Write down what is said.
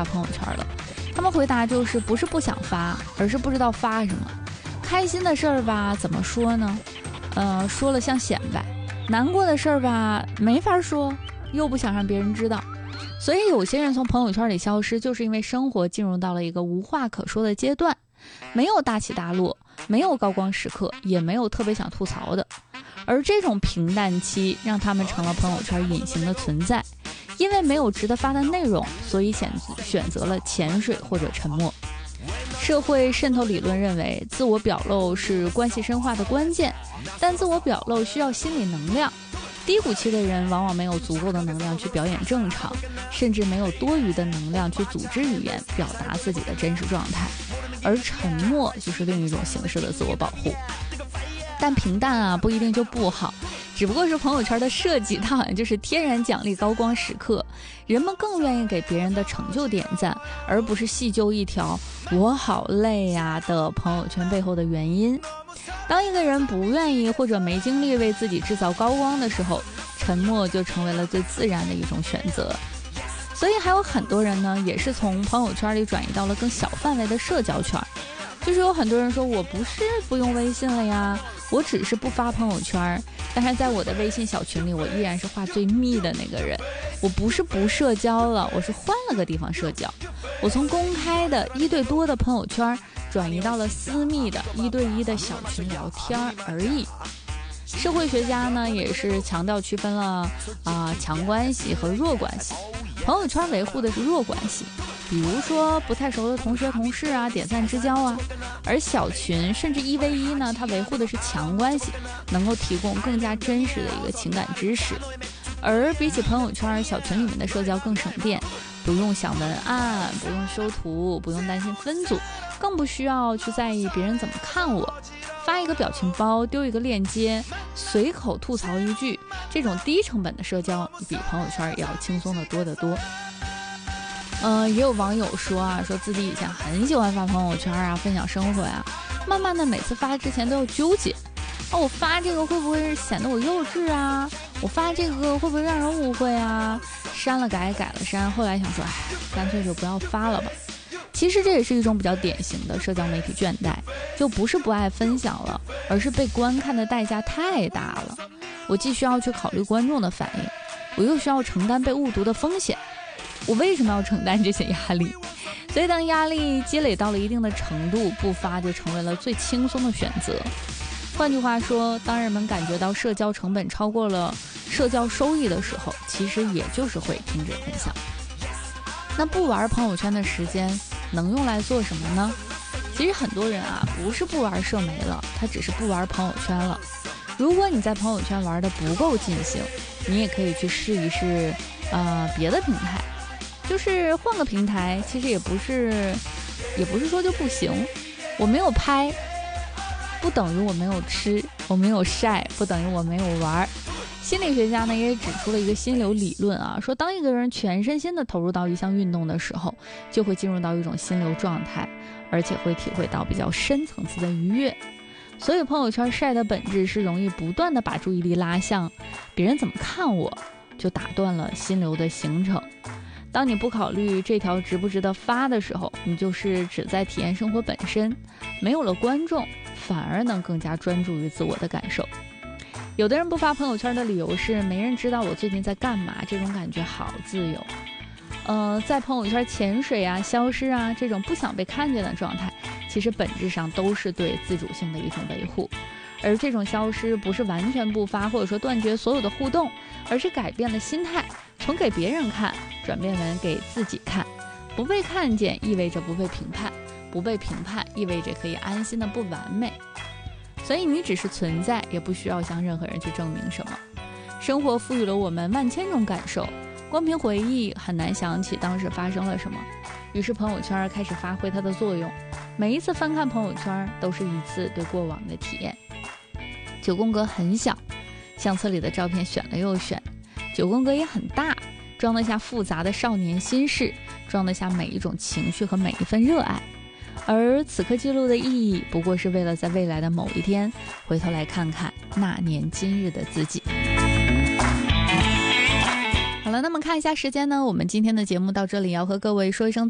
发朋友圈了。他们回答就是不是不想发，而是不知道发什么。开心的事儿吧，怎么说呢？说了像显摆；难过的事儿吧，没法说，又不想让别人知道。所以有些人从朋友圈里消失，就是因为生活进入到了一个无话可说的阶段，没有大起大落，没有高光时刻，也没有特别想吐槽的。而这种平淡期让他们成了朋友圈隐形的存在，因为没有值得发的内容，所以选择了潜水或者沉默。社会渗透理论认为，自我表露是关系深化的关键，但自我表露需要心理能量。低谷期的人往往没有足够的能量去表演正常，甚至没有多余的能量去组织语言表达自己的真实状态，而沉默就是另一种形式的自我保护。但平淡啊不一定就不好，只不过是朋友圈的设计，它好像就是天然奖励高光时刻，人们更愿意给别人的成就点赞，而不是细究一条我好累呀的朋友圈背后的原因。当一个人不愿意或者没精力为自己制造高光的时候，沉默就成为了最自然的一种选择。所以还有很多人呢，也是从朋友圈里转移到了更小范围的社交圈。就是有很多人说，我不是不用微信了呀，我只是不发朋友圈，但是在我的微信小群里，我依然是话最密的那个人。我不是不社交了，我是换了个地方社交。我从公开的1对多的朋友圈转移到了私密的1对1的小群聊天而已。社会学家呢也是强调区分了强关系和弱关系。朋友圈维护的是弱关系，比如说不太熟的同学同事啊，点赞之交啊。而小群甚至1v1呢，它维护的是强关系，能够提供更加真实的一个情感支持。而比起朋友圈，小群里面的社交更省电，不用想文案，不用修图，不用担心分组，更不需要去在意别人怎么看我。发一个表情包，丢一个链接，随口吐槽一句，这种低成本的社交比朋友圈也要轻松的多得多。也有网友说自己以前很喜欢发朋友圈啊，分享生活呀，慢慢的每次发之前都要纠结，我发这个会不会显得我幼稚啊？我发这个会不会让人误会啊？删了改，改了删，后来想说，干脆就不要发了吧。其实这也是一种比较典型的社交媒体倦怠，就不是不爱分享了，而是被观看的代价太大了。我既需要去考虑观众的反应，我又需要承担被误读的风险。我为什么要承担这些压力？所以当压力积累到了一定的程度，不发就成为了最轻松的选择。换句话说，当人们感觉到社交成本超过了社交收益的时候，其实也就是会停止分享。那不玩朋友圈的时间能用来做什么呢？其实很多人不是不玩社媒了，他只是不玩朋友圈了。如果你在朋友圈玩的不够尽兴，你也可以去试一试别的平台，就是换个平台。其实也不是说就不行。我没有拍不等于我没有吃，我没有晒不等于我没有玩。心理学家呢也指出了一个心流理论说当一个人全身心的投入到一项运动的时候，就会进入到一种心流状态，而且会体会到比较深层次的愉悦。所以朋友圈晒的本质是容易不断的把注意力拉向别人怎么看我，就打断了心流的形成。当你不考虑这条值不值得发的时候，你就是只在体验生活本身，没有了观众，反而能更加专注于自我的感受。有的人不发朋友圈的理由是没人知道我最近在干嘛，这种感觉好自由。在朋友圈潜水消失这种不想被看见的状态，其实本质上都是对自主性的一种维护。而这种消失不是完全不发，或者说断绝所有的互动，而是改变了心态，从给别人看转变为给自己看。不被看见意味着不被评判，不被评判意味着可以安心的不完美。所以你只是存在，也不需要向任何人去证明什么。生活赋予了我们万千种感受，光凭回忆很难想起当时发生了什么，于是朋友圈开始发挥它的作用。每一次翻看朋友圈都是一次对过往的体验。9宫格很小，相册里的照片选了又选。9宫格也很大，装得下复杂的少年心事，装得下每一种情绪和每一份热爱。而此刻记录的意义，不过是为了在未来的某一天回头来看看那年今日的自己。好了，那么看一下时间呢，我们今天的节目到这里要和各位说一声